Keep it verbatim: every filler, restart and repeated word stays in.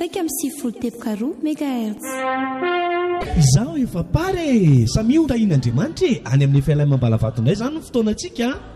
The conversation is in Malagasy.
iraika amin'ny sivifolo teboka roa megahertz. Izaho efa pare Samia ora iny Andriamanitra any amin'ny fialamam-balavatondray izany ny fotoanantsika.